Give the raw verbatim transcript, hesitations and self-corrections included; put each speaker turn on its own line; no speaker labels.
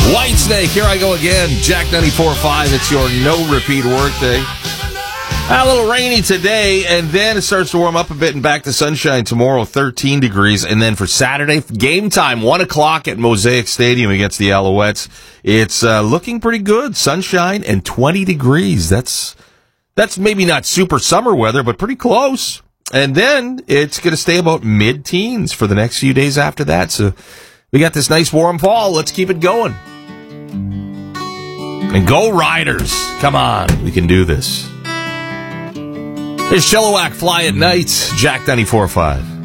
Whitesnake, here I go again. Jack ninety-four point five, it's your no-repeat workday. A little rainy today, and then it starts to warm up a bit and back to sunshine tomorrow, thirteen degrees. And then for Saturday, game time, one o'clock at Mosaic Stadium against the Alouettes. It's uh, looking pretty good. Sunshine and twenty degrees. That's that's maybe not super summer weather, but pretty close. And then it's going to stay about mid-teens for the next few days after that. So we got this nice warm fall. Let's keep it going. And go Riders. Come on, we can do this. There's Chilliwack Fly at Night, Jack ninety-four point five.